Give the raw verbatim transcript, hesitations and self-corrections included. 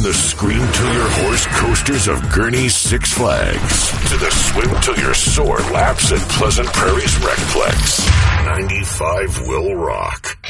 the Scream Till Your Horse coasters of Gurney's Six Flags to the Swim Till You're Sore laps at Pleasant Prairie's Recplex. ninety-five will rock.